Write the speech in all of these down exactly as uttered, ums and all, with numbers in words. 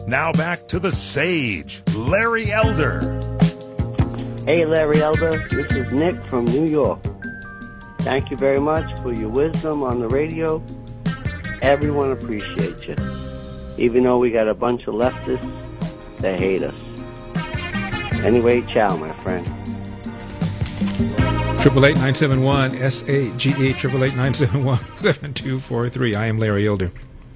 Now back to the sage, Larry Elder. Hey, Larry Elder. This is Nick from New York. Thank you very much for your wisdom on the radio. Everyone appreciates you, even though we got a bunch of leftists that hate us. Anyway, ciao, my friend. Triple eight nine seven one S A G E triple eight nine seven one seven two four three. I am Larry Elder.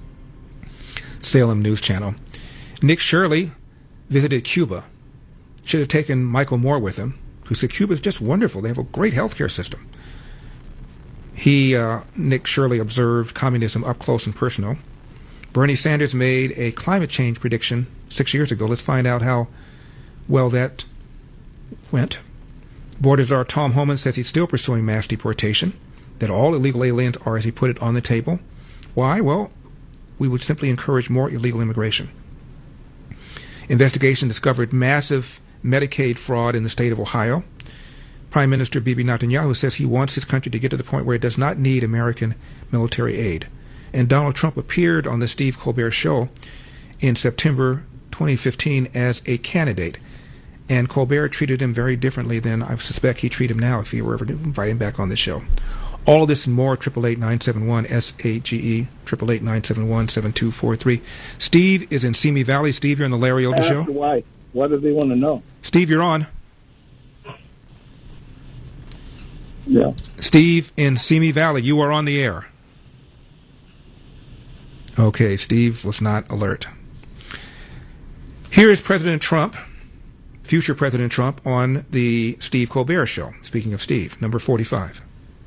Salem News Channel. Nick Shirley visited Cuba. Should have taken Michael Moore with him, who said Cuba is just wonderful. They have a great healthcare system. He, uh, Nick Shirley, observed communism up close and personal. Bernie Sanders made a climate change prediction six years ago. Let's find out how well that went. Border Czar Tom Homan says he's still pursuing mass deportation, that all illegal aliens are, as he put it, on the table. Why? Well, we would simply encourage more illegal immigration. Investigation discovered massive Medicaid fraud in the state of Ohio. Prime Minister Bibi Netanyahu says he wants his country to get to the point where it does not need American military aid. And Donald Trump appeared on the Steve Colbert Show in September twenty fifteen as a candidate. And Colbert treated him very differently than I suspect he'd treat him now if he were ever to invite him back on the show. All of this and more, triple eight nine seven one S A G E, triple eight nine seven one seven two four three. Steve is in Simi Valley. Steve, you're on the Larry Elder Show. Why? What do they want to know? Steve, you're on. Yeah. Steve in Simi Valley, you are on the air. Okay, Steve was not alert. Here is President Trump, future President Trump, on the Steve Colbert Show. Speaking of Steve, number forty-five.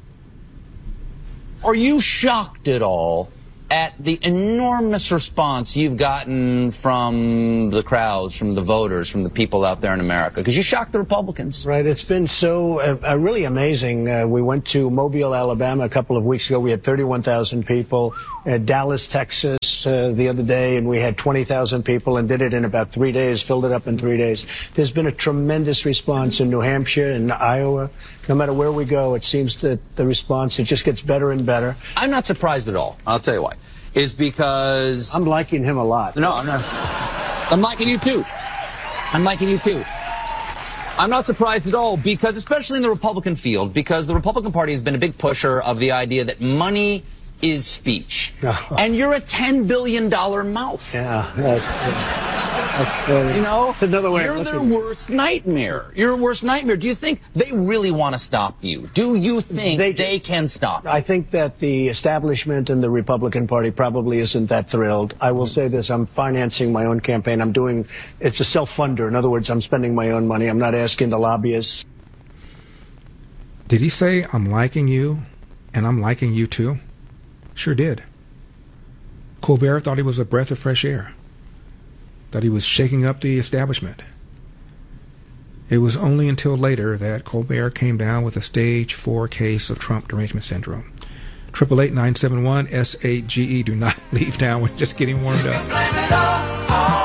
Are you shocked at all at the enormous response you've gotten from the crowds, from the voters, from the people out there in America? Because you shocked the Republicans. Right. It's been so uh, really amazing. Uh, we went to Mobile, Alabama a couple of weeks ago. We had thirty-one thousand people. At Dallas, Texas uh, the other day, and we had twenty thousand people and did it in about three days, filled it up in three days. There's been a tremendous response in New Hampshire and Iowa. No matter where we go, it seems that the response, it just gets better and better. I'm not surprised at all. I'll tell you why. Is because... I'm liking him a lot. No, I'm not. I'm liking you too. I'm liking you too. I'm not surprised at all because, especially in the Republican field, because the Republican Party has been a big pusher of the idea that money is speech. Oh. And you're a ten billion dollars mouth. Yeah, that's, that's uh, you know, that's another way you're of their looking. worst nightmare. Your worst nightmare. Do you think they really want to stop you? Do you think they, they can stop you? I think that the establishment and the Republican Party probably isn't that thrilled. I will say this, I'm financing my own campaign. I'm doing, it's a self-funder. In other words, I'm spending my own money. I'm not asking the lobbyists. Did he say, I'm liking you, and I'm liking you too? Sure did. Colbert thought he was a breath of fresh air. Thought he was shaking up the establishment. It was only until later that Colbert came down with a stage four case of Trump derangement syndrome. Triple eight nine seven one S A G E. Do not leave town. We're just getting warmed up.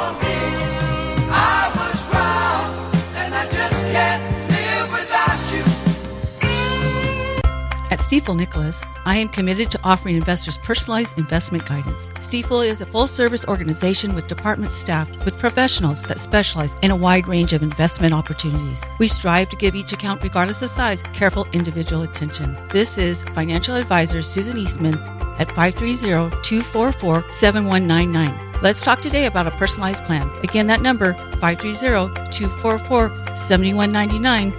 At Stifel Nicholas, I am committed to offering investors personalized investment guidance. Stifel is a full-service organization with departments staffed with professionals that specialize in a wide range of investment opportunities. We strive to give each account, regardless of size, careful individual attention. This is financial advisor Susan Eastman at five three zero, two four four, seven one nine nine. Let's talk today about a personalized plan. Again, that number, five three zero, two four four, seven one nine nine.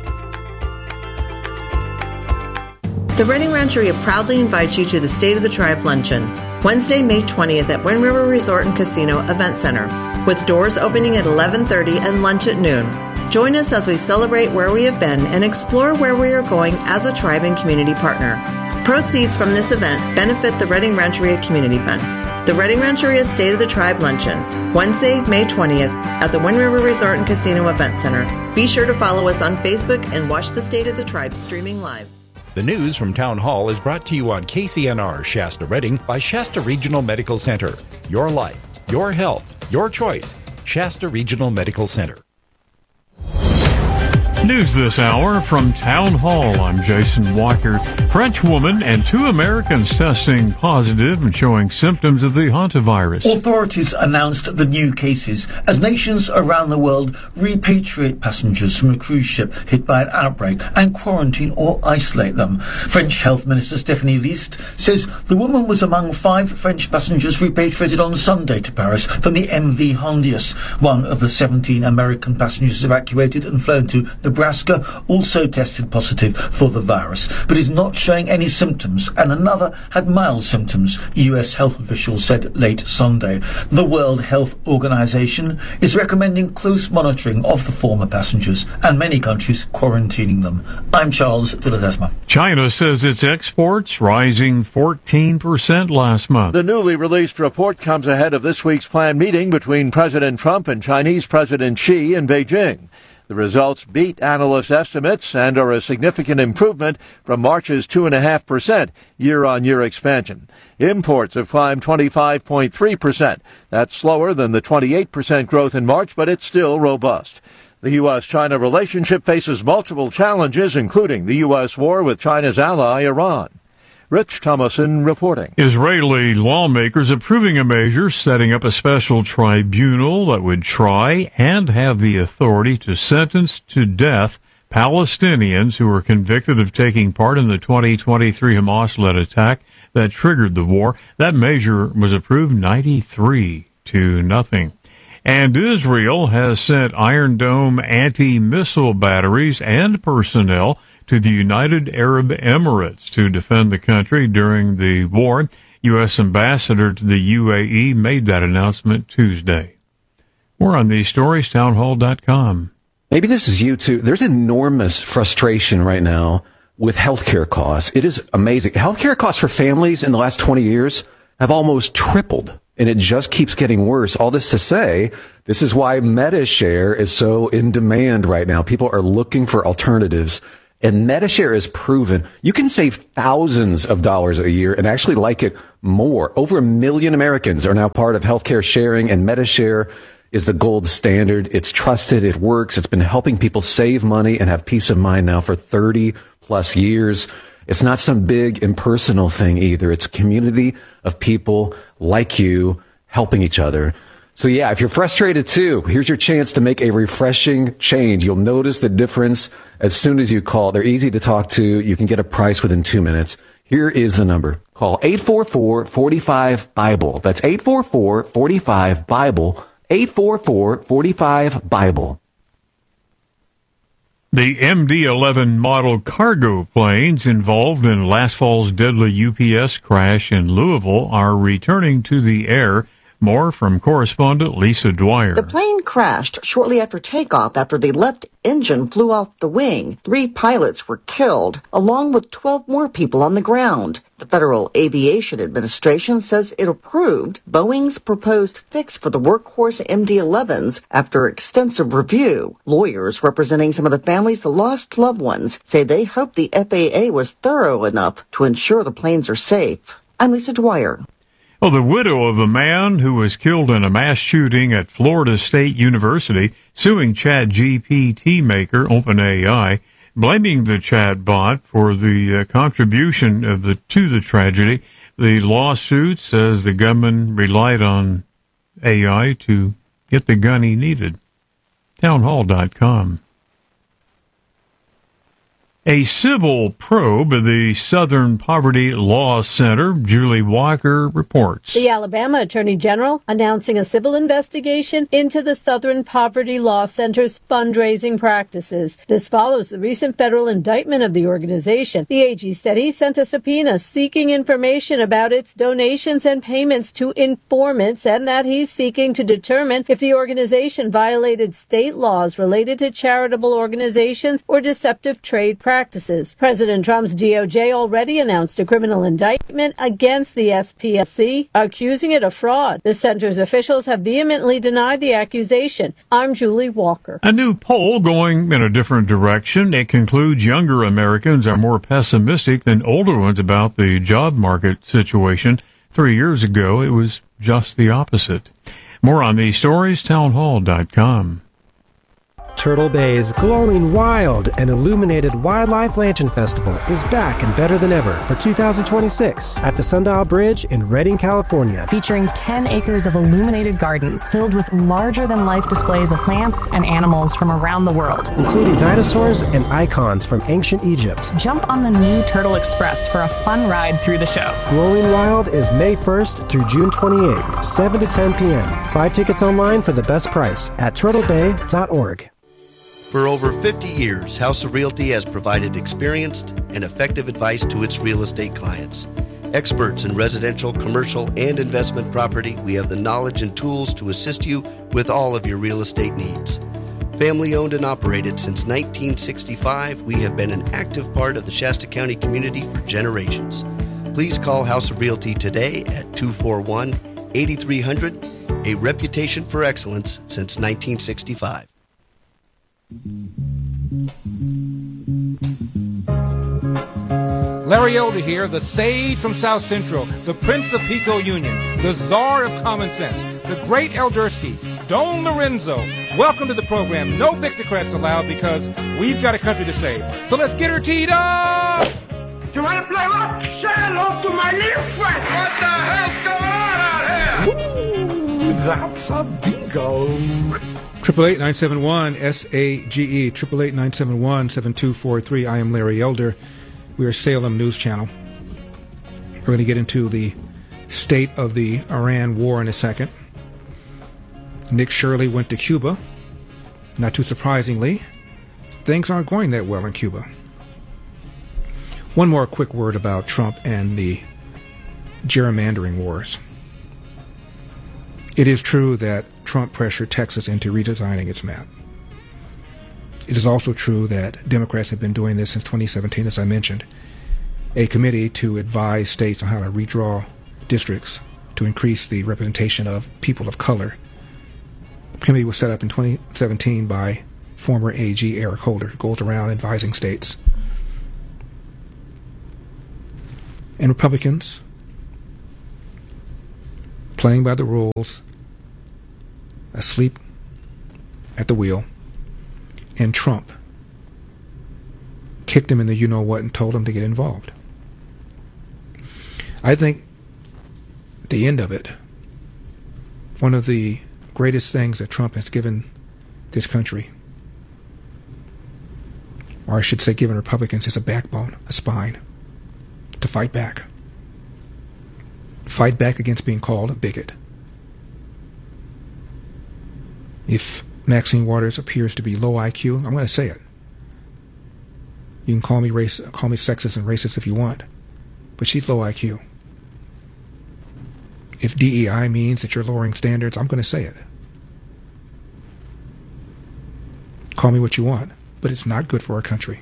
The Redding Rancheria proudly invites you to the State of the Tribe Luncheon, Wednesday, May twentieth at Wind River Resort and Casino Event Center, with doors opening at eleven thirty and lunch at noon. Join us as we celebrate where we have been and explore where we are going as a tribe and community partner. Proceeds from this event benefit the Redding Rancheria Community Fund. The Redding Rancheria State of the Tribe Luncheon, Wednesday, May twentieth at the Wind River Resort and Casino Event Center. Be sure to follow us on Facebook and watch the State of the Tribe streaming live. The news from Town Hall is brought to you on K C N R Shasta Redding by Shasta Regional Medical Center. Your life, your health, your choice. Shasta Regional Medical Center. News this hour from Town Hall. I'm Jason Walker. French woman and two Americans testing positive and showing symptoms of the hantavirus. Authorities announced the new cases as nations around the world repatriate passengers from a cruise ship hit by an outbreak and quarantine or isolate them. French Health Minister Stéphanie List says the woman was among five French passengers repatriated on Sunday to Paris from the M V Hondius. One of the seventeen American passengers evacuated and flown to Nebraska also tested positive for the virus, but is not showing any symptoms, and another had mild symptoms, U S health officials said late Sunday. The World Health Organization is recommending close monitoring of the former passengers, and many countries quarantining them. I'm Charles de Ledesma. China says its exports rising fourteen percent last month. The newly released report comes ahead of this week's planned meeting between President Trump and Chinese President Xi in Beijing. The results beat analyst estimates and are a significant improvement from March's two point five percent year-on-year expansion. Imports have climbed twenty-five point three percent. That's slower than the twenty-eight percent growth in March, but it's still robust. The U S China relationship faces multiple challenges, including the U S war with China's ally, Iran. Rich Thomason reporting. Israeli lawmakers approving a measure setting up a special tribunal that would try and have the authority to sentence to death Palestinians who were convicted of taking part in the twenty twenty-three Hamas-led attack that triggered the war. That measure was approved ninety-three to nothing. And Israel has sent Iron Dome anti-missile batteries and personnel to the United Arab Emirates to defend the country during the war. U S ambassador to the U A E made that announcement Tuesday. More on these stories, townhall dot com. Maybe this is you too. There's enormous frustration right now with healthcare costs. It is amazing. Healthcare costs for families in the last twenty years have almost tripled, and it just keeps getting worse. All this to say, this is why MediShare is so in demand right now. People are looking for alternatives. And MediShare is proven you can save thousands of dollars a year and actually like it more. Over a million Americans are now part of healthcare sharing, and MediShare is the gold standard. It's trusted. It works. It's been helping people save money and have peace of mind now for thirty plus years. It's not some big impersonal thing either. It's a community of people like you helping each other. So yeah, if you're frustrated too, here's your chance to make a refreshing change. You'll notice the difference as soon as you call. They're easy to talk to. You can get a price within two minutes. Here is the number. Call eight four four, four five, BIBLE. That's eight four four, four five, BIBLE. eight four four, four five, BIBLE. The M D eleven model cargo planes involved in last fall's deadly U P S crash in Louisville are returning to the air. More from correspondent Lisa Dwyer. The plane crashed shortly after takeoff after the left engine flew off the wing. Three pilots were killed, along with twelve more people on the ground. The Federal Aviation Administration says it approved Boeing's proposed fix for the workhorse M D elevens after extensive review. Lawyers representing some of the families that lost loved ones say they hope the F A A was thorough enough to ensure the planes are safe. I'm Lisa Dwyer. Well, the widow of a man who was killed in a mass shooting at Florida State University suing ChatGPT maker OpenAI, blaming the chatbot for the uh, contribution of the to the tragedy. The lawsuit says the gunman relied on A I to get the gun he needed. townhall dot com. A civil probe of the Southern Poverty Law Center, Julie Walker reports. The Alabama Attorney General announcing a civil investigation into the Southern Poverty Law Center's fundraising practices. This follows the recent federal indictment of the organization. The A G said he sent a subpoena seeking information about its donations and payments to informants, and that he's seeking to determine if the organization violated state laws related to charitable organizations or deceptive trade practices. Practices. President Trump's D O J already announced a criminal indictment against the S P L C, accusing it of fraud. The center's officials have vehemently denied the accusation. I'm Julie Walker. A new poll going in a different direction. It concludes younger Americans are more pessimistic than older ones about the job market situation. Three years ago, it was just the opposite. More on these stories, townhall dot com. Turtle Bay's glowing, wild, and illuminated Wildlife Lantern Festival is back and better than ever for two thousand twenty-six at the Sundial Bridge in Redding, California. Featuring ten acres of illuminated gardens filled with larger-than-life displays of plants and animals from around the world, including dinosaurs and icons from ancient Egypt. Jump on the new Turtle Express for a fun ride through the show. Glowing Wild is May first through June twenty-eighth, seven to ten p.m. Buy tickets online for the best price at turtle bay dot org. For over fifty years, House of Realty has provided experienced and effective advice to its real estate clients. Experts in residential, commercial, and investment property, we have the knowledge and tools to assist you with all of your real estate needs. Family owned and operated since nineteen sixty-five, we have been an active part of the Shasta County community for generations. Please call House of Realty today at two four one, eight three hundred, a reputation for excellence since nineteen sixty-five. Larry Elder here, the sage from South Central, the Prince of Pico Union, the czar of common sense, the great Eldersky, Don Lorenzo. Welcome to the program. No Victocrats allowed because we've got a country to save. So let's get her teed up! You want to play what? Say hello to my little friend. What the hell's going on out here? Ooh, that's a bingo. Triple eight nine seven one S A G E. Triple eight nine seven one seven two four three. I am Larry Elder. We are Salem News Channel. We're going to get into the state of the Iran war in a second. Nick Shirley went to Cuba. Not too surprisingly, things aren't going that well in Cuba. One more quick word about Trump and the gerrymandering wars. It is true that Trump pressured Texas into redesigning its map. It is also true that Democrats have been doing this since twenty seventeen, as I mentioned. A committee to advise states on how to redraw districts to increase the representation of people of color. The committee was set up in twenty seventeen by former A G Eric Holder, who goes around advising states. And Republicans, playing by the rules, asleep at the wheel, and Trump kicked him in the you-know-what and told him to get involved. I think at the end of it, one of the greatest things that Trump has given this country, or I should say given Republicans, is a backbone, a spine, to fight back. Fight back against being called a bigot. If Maxine Waters appears to be low I Q, I'm going to say it. You can call me race, call me sexist and racist if you want, but she's low I Q. If D E I means that you're lowering standards, I'm going to say it. Call me what you want, but it's not good for our country.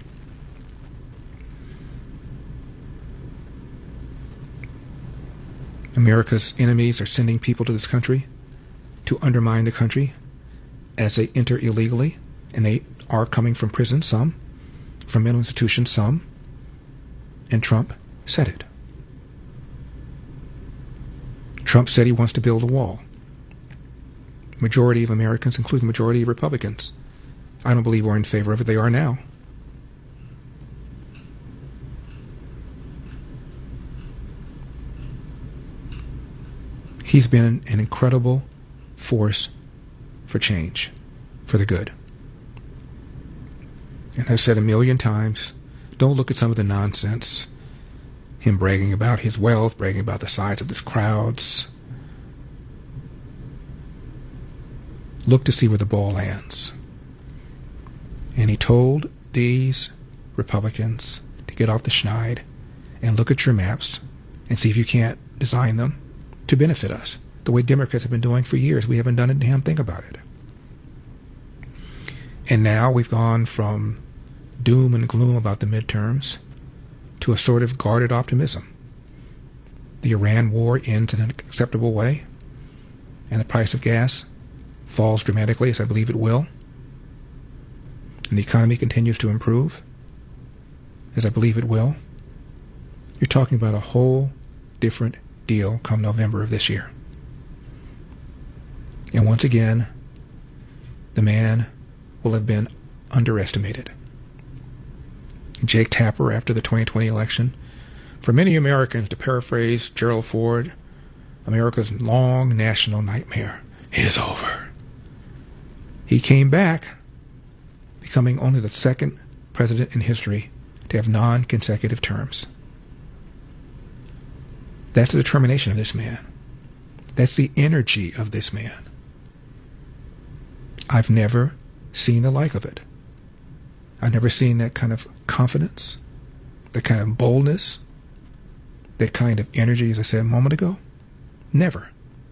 America's enemies are sending people to this country to undermine the country as they enter illegally, and they are coming from prison, some, from mental institutions, some, and Trump said it. Trump said he wants to build a wall. Majority of Americans, including the majority of Republicans, I don't believe are in favor of it. They are now. He's been an incredible force for change, for the good. And I've said a million times, don't look at some of the nonsense. Him bragging about his wealth, bragging about the size of his crowds. Look to see where the ball lands. And he told these Republicans to get off the schneid and look at your maps and see if you can't design them to benefit us, the way Democrats have been doing for years. We haven't done a damn thing about it. And now we've gone from doom and gloom about the midterms to a sort of guarded optimism. The Iran war ends in an acceptable way, and the price of gas falls dramatically, as I believe it will, and the economy continues to improve, as I believe it will. You're talking about a whole different deal come November of this year. And once again, the man will have been underestimated. Jake Tapper, after the twenty twenty election, for many Americans, to paraphrase Gerald Ford, America's long national nightmare is over. He came back, becoming only the second president in history to have non-consecutive terms. That's the determination of this man. That's the energy of this man. I've never seen the like of it. I've never seen that kind of confidence, that kind of boldness, that kind of energy, as I said a moment ago. Never.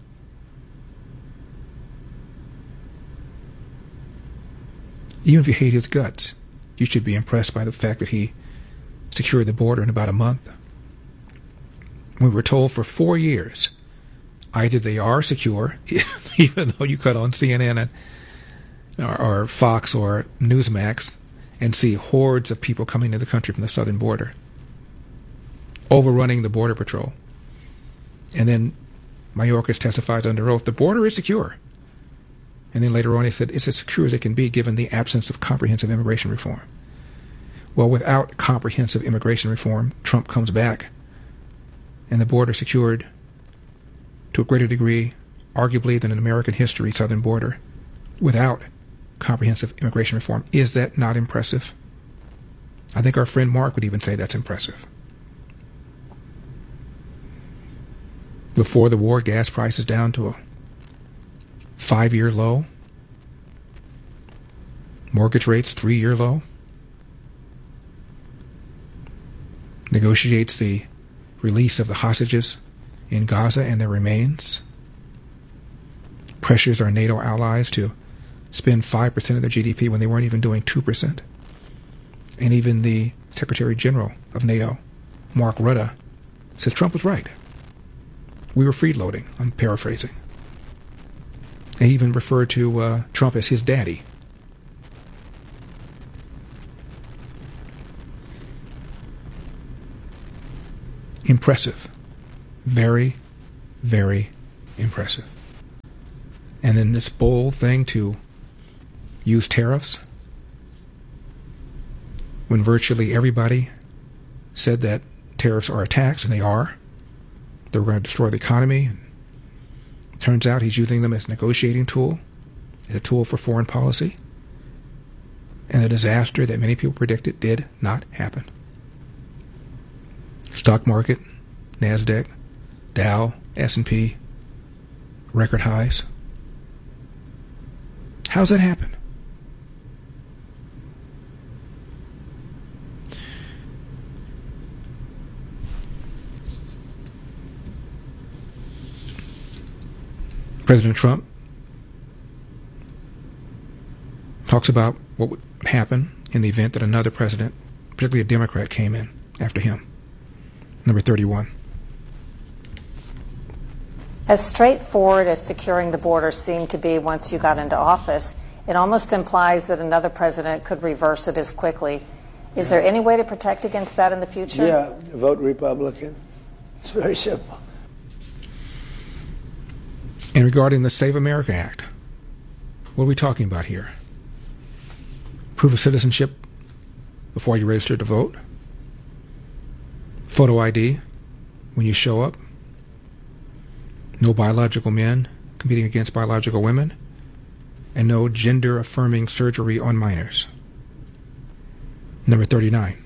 Even if you hate his guts, you should be impressed by the fact that he secured the border in about a month. We were told for four years either they are secure, even though you cut on C N N and, or, or Fox or Newsmax and see hordes of people coming to the country from the southern border, overrunning the Border Patrol. And then Mayorkas testifies under oath, the border is secure. And then later on he said, it's as secure as it can be given the absence of comprehensive immigration reform. Well, without comprehensive immigration reform, Trump comes back and the border secured to a greater degree, arguably, than in American history, southern border, without comprehensive immigration reform. Is that not impressive? I think our friend Mark would even say that's impressive. Before the war, gas prices down to a five-year low. Mortgage rates, three-year low. Negotiates the release of the hostages in Gaza and their remains. Pressures our NATO allies to spend five percent of their G D P when they weren't even doing two percent. And even the Secretary General of NATO, Mark Rutte, says Trump was right. We were freeloading. I'm paraphrasing. They even referred to uh, Trump as his daddy. Impressive. Very, very impressive. And then this bold thing to use tariffs when virtually everybody said that tariffs are a tax, and they are. They were going to destroy the economy. Turns out he's using them as a negotiating tool, as a tool for foreign policy. And the disaster that many people predicted did not happen. Stock market, NASDAQ, Dow, S and P, record highs. How's that happen? President Trump talks about what would happen in the event that another president, particularly a Democrat, came in after him. Number thirty-one. As straightforward as securing the border seemed to be once you got into office, it almost implies that another president could reverse it as quickly. Is there any way to protect against that in the future? Yeah, vote Republican. It's very simple. And regarding the Save America Act, what are we talking about here? Proof of citizenship before you register to vote? Photo I D when you show up? No biological men competing against biological women? And no gender-affirming surgery on minors. Number thirty-nine.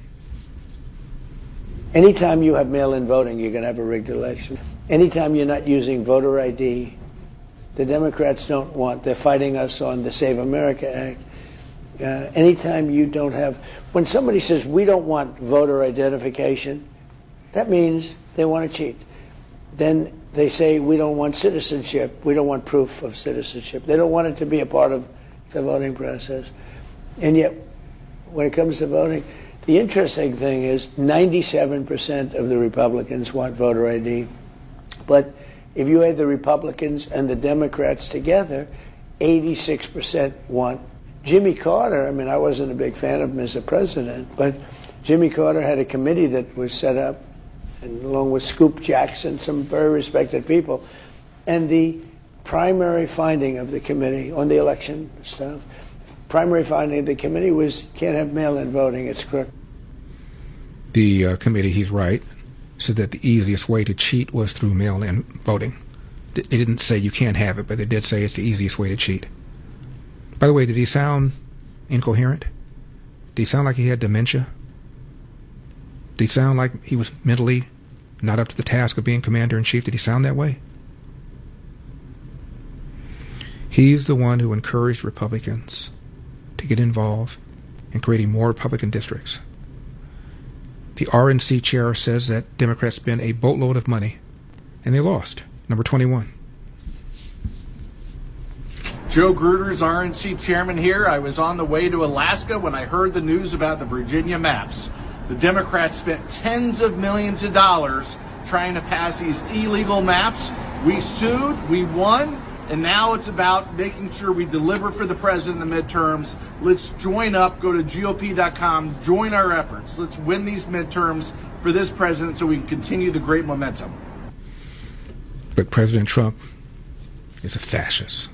Anytime you have mail-in voting, you're going to have a rigged election. Anytime you're not using voter I D, the Democrats don't want, they're fighting us on the Save America Act. Uh, anytime you don't have, when somebody says we don't want voter identification, that means they want to cheat. Then they say we don't want citizenship, we don't want proof of citizenship. They don't want it to be a part of the voting process. And yet, when it comes to voting, the interesting thing is ninety-seven percent of the Republicans want voter I D. But if you add the Republicans and the Democrats together, eighty-six percent want. Jimmy Carter, I mean, I wasn't a big fan of him as a president, but Jimmy Carter had a committee that was set up, and along with Scoop Jackson, some very respected people. And the primary finding of the committee on the election stuff, primary finding of the committee was can't have mail-in voting. It's crooked. The uh, committee, he's right, said that the easiest way to cheat was through mail-in voting. They didn't say you can't have it, but they did say it's the easiest way to cheat. By the way, did he sound incoherent? Did he sound like he had dementia? Did he sound like he was mentally not up to the task of being commander-in-chief? Did he sound that way? He's the one who encouraged Republicans to get involved in creating more Republican districts. The R N C chair says that Democrats spent a boatload of money, and they lost. Number twenty-one. Joe Gruder's R N C chairman here. I was on the way to Alaska when I heard the news about the Virginia maps. The Democrats spent tens of millions of dollars trying to pass these illegal maps. We sued, we won, and now it's about making sure we deliver for the president in the midterms. Let's join up, go to G O P dot com, join our efforts. Let's win these midterms for this president so we can continue the great momentum. But President Trump is a fascist.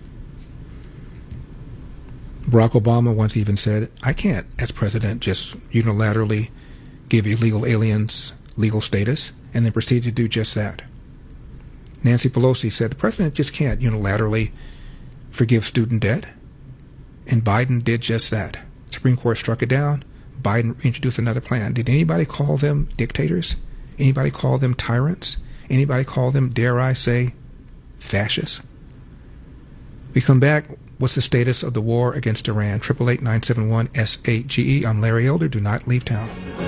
Barack Obama once even said, I can't, as president, just unilaterally give illegal aliens legal status, and then proceed to do just that. Nancy Pelosi said the president just can't unilaterally forgive student debt, and Biden did just that. Supreme Court struck it down. Biden introduced another plan. Did anybody call them dictators? Anybody call them tyrants? Anybody call them, dare I say, fascists? We come back. What's the status of the war against Iran? triple eight nine seven one S eight G E. I'm Larry Elder. Do not leave town.